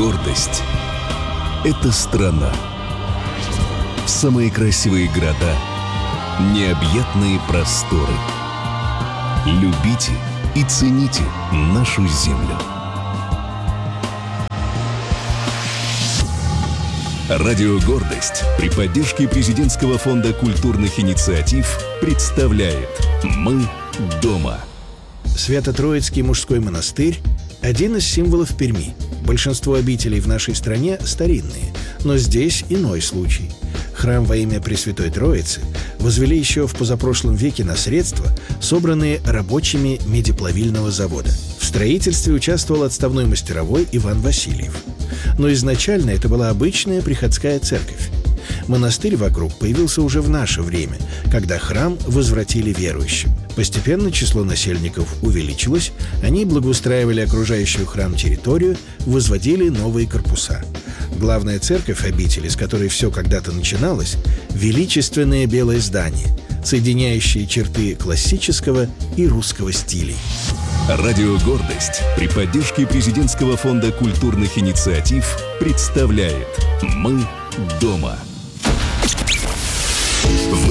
Гордость — это страна. Самые красивые города, необъятные просторы. Любите и цените нашу землю. Радио «Гордость» при поддержке Президентского фонда культурных инициатив представляет «Мы дома». Свято-Троицкий мужской монастырь – один из символов Перми. Большинство обителей в нашей стране старинные, но здесь иной случай. Храм во имя Пресвятой Троицы возвели еще в позапрошлом веке на средства, собранные рабочими медиплавильного завода. В строительстве участвовал отставной мастеровой Иван Васильев. Но изначально это была обычная приходская церковь. Монастырь вокруг появился уже в наше время, когда храм возвратили верующим. Постепенно число насельников увеличилось, они благоустраивали окружающую храм территорию, возводили новые корпуса. Главная церковь обители, с которой все когда-то начиналось, величественное белое здание, соединяющее черты классического и русского стилей. Радио «Гордость» при поддержке Президентского фонда культурных инициатив представляет «Мы дома».